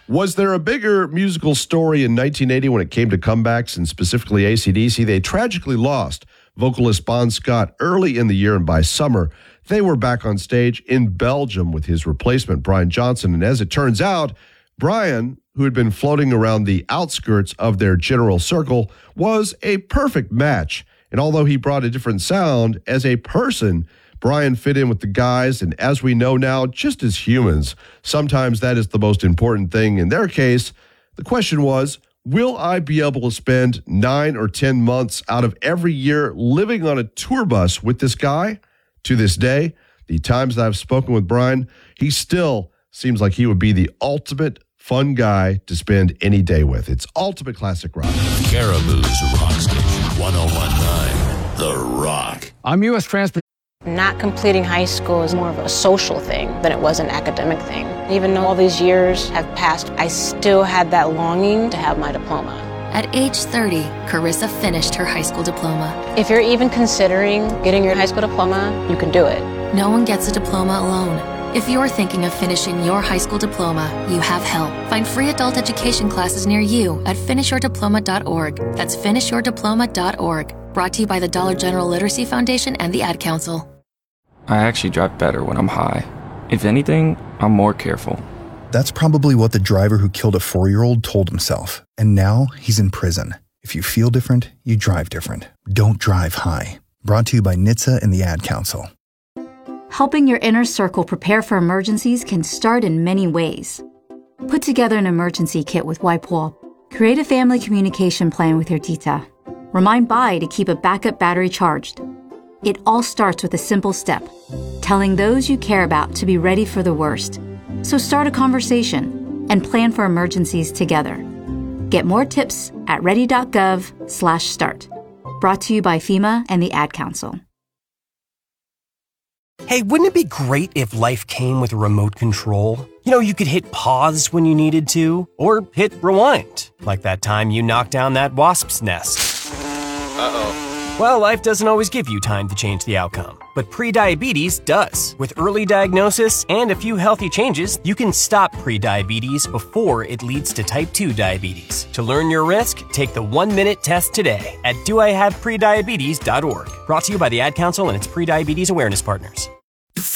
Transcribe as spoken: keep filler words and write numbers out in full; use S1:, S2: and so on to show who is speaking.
S1: Was there a bigger musical story in nineteen eighty when it came to comebacks, and specifically A C D C? They tragically lost vocalist Bon Scott early in the year, and by summer, they were back on stage in Belgium with his replacement, Brian Johnson. And as it turns out, Brian, who had been floating around the outskirts of their general circle, was a perfect match. And although he brought a different sound, as a person, Brian fit in with the guys, and as we know now, just as humans, sometimes that is the most important thing. In their case, the question was, will I be able to spend nine or ten months out of every year living on a tour bus with this guy? To this day, the times that I've spoken with Brian, he still seems like he would be the ultimate fun guy to spend any day with. It's Ultimate Classic Rock.
S2: Caribou's Rock Station, one oh one point nine, The Rock.
S3: I'm U S Transport.
S4: Not completing high school is more of a social thing than it was an academic thing. Even though all these years have passed, I still had that longing to have my diploma.
S5: At age thirty, Carissa finished her high school diploma.
S4: If you're even considering getting your high school diploma, you can do it.
S5: No one gets a diploma alone. If you're thinking of finishing your high school diploma, you have help. Find free adult education classes near you at finish your diploma dot org. That's finish your diploma dot org. Brought to you by the Dollar General Literacy Foundation and the Ad Council.
S6: I actually drive better when I'm high. If anything, I'm more careful.
S7: That's probably what the driver who killed a four-year-old told himself. And now he's in prison. If you feel different, you drive different. Don't drive high. Brought to you by N H T S A and the Ad Council.
S8: Helping your inner circle prepare for emergencies can start in many ways. Put together an emergency kit with WipeWall. Create a family communication plan with your tita. Remind Bai to keep a backup battery charged. It all starts with a simple step, telling those you care about to be ready for the worst. So start a conversation and plan for emergencies together. Get more tips at ready.gov slash start. Brought to you by FEMA and the Ad Council.
S9: Hey, wouldn't it be great if life came with a remote control? You know, you could hit pause when you needed to, or hit rewind, like that time you knocked down that wasp's nest. Uh-oh. Well, life doesn't always give you time to change the outcome, but prediabetes does. With early diagnosis and a few healthy changes, you can stop prediabetes before it leads to type two diabetes. To learn your risk, take the one-minute test today at do I have prediabetes dot org. Brought to you by the Ad Council and its prediabetes awareness partners.